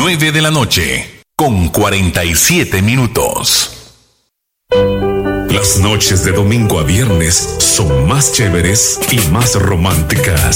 9 de la noche, con 47 minutos. Las noches de domingo a viernes son más chéveres y más románticas.